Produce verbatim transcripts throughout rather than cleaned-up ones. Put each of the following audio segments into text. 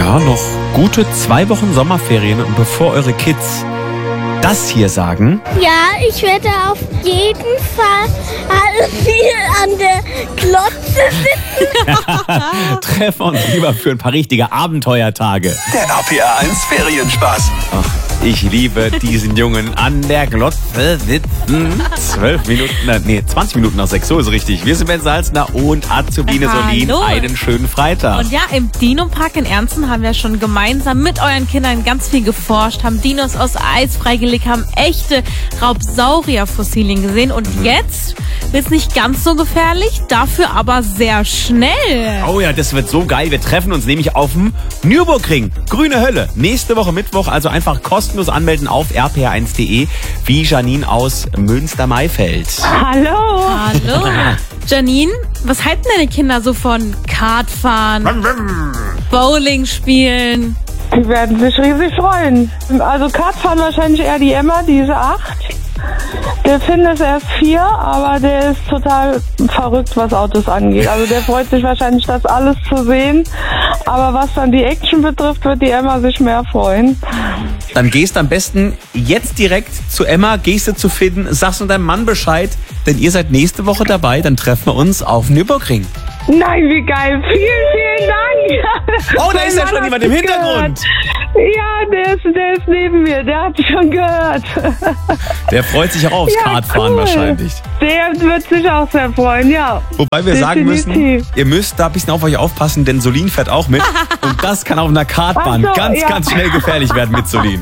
Ja, noch gute zwei Wochen Sommerferien. Und bevor eure Kids das hier sagen... Ja, ich werde auf jeden Fall viel an der Glotze sitzen. Treffen wir uns lieber für ein paar richtige Abenteuertage. Der R P R eins Ferienspaß. Ach, ich liebe diesen Jungen an der Glotze sitzen. Zwölf Minuten, nee, zwanzig Minuten nach sechs, so ist richtig. Wir sind Ben Salzner und Azubine Solin. Hallo. Einen schönen Freitag. Und ja, im Dino-Park in Ernsten haben wir schon gemeinsam mit euren Kindern ganz viel geforscht, haben Dinos aus Eis freigelegt, haben echte Raubsaurierfossilien gesehen. Und mhm. jetzt wird es nicht ganz so gefährlich, dafür aber sehr schnell. Oh ja, das wird so geil. Wir treffen uns nämlich auf dem Nürburgring. Grüne Hölle. Nächste Woche Mittwoch, also einfach kostenlos anmelden auf r p r eins punkt de, wie Janine aus Münster-Maifeld. Hallo. Hallo. Janine, was halten deine Kinder so von Kartfahren, Bowling spielen? Die werden sich riesig freuen. Also Kartfahren wahrscheinlich eher die Emma, die ist acht. Der Finn ist erst vier, aber der ist total verrückt, was Autos angeht. Also der freut sich wahrscheinlich, das alles zu sehen. Aber was dann die Action betrifft, wird die Emma sich mehr freuen. Dann gehst am besten jetzt direkt zu Emma, gehst du zu Finn, sagst du deinem Mann Bescheid, denn ihr seid nächste Woche dabei, dann treffen wir uns auf Nürburgring. Nein, wie geil. Vielen, vielen Dank. Oh, da ist ja schon jemand im Hintergrund. Ja, der ist, der ist neben mir. Der hat schon gehört. Der freut sich auch aufs Ja, Kartfahren cool. wahrscheinlich. Der wird sich auch sehr freuen, ja. Wobei wir sagen müssen, Definitiv. ihr müsst da ein bisschen auf euch aufpassen, denn Solin fährt auch mit. Und das kann auf einer Kartbahn Ach so, ganz, ja. ganz schnell gefährlich werden mit Solin.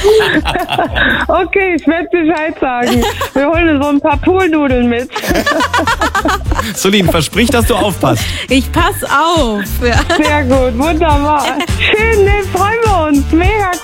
Okay, ich werde Bescheid sagen. Wir holen so ein paar Poolnudeln mit. Solin, versprich, dass du aufpasst. Ich pass auf. Ja. Sehr gut, wunderbar. Schön, ne, freut